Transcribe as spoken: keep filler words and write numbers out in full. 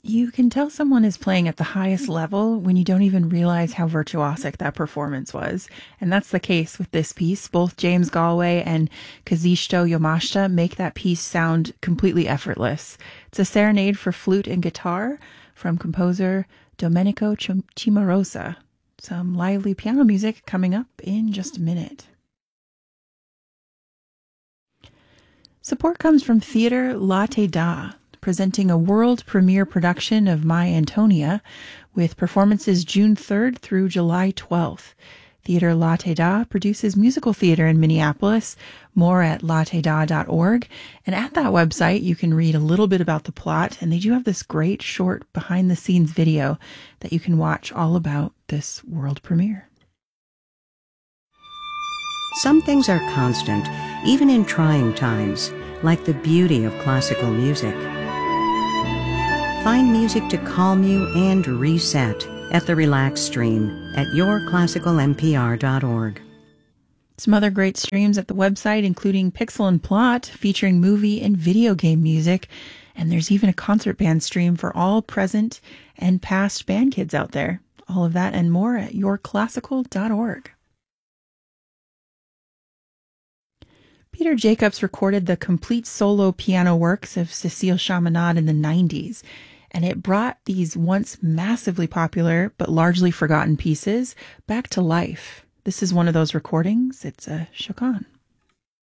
You can tell someone is playing at the highest level when you don't even realize how virtuosic that performance was. And that's the case with this piece. Both James Galway and Kazuhito Yamashita make that piece sound completely effortless. It's a serenade for flute and guitar from composer Domenico Ch- Cimarosa. Some lively piano music coming up in just a minute. Support comes from Theatre Latte Da, presenting a world premiere production of My Antonia with performances June third through July twelfth. Theatre Latte Da produces musical theater in Minneapolis. More at latte da dot org. And at that website, you can read a little bit about the plot, and they do have this great short behind-the-scenes video that you can watch all about this world premiere. Some things are constant, even in trying times, like the beauty of classical music. Find music to calm you and reset at the Relax Stream at your classical n p r dot org. Some other great streams at the website, including Pixel and Plot, featuring movie and video game music. And there's even a concert band stream for all present and past band kids out there. All of that and more at your classical dot org. Peter Jacobs recorded the complete solo piano works of Cécile Chaminade in the nineties, and it brought these once massively popular but largely forgotten pieces back to life. This is one of those recordings. It's a Chopin.